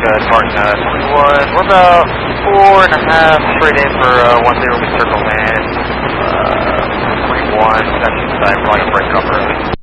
Spartan 21. We're about 4.5 straight in for 10. We circle land. 21. That's inside. We're probably going to break it up early.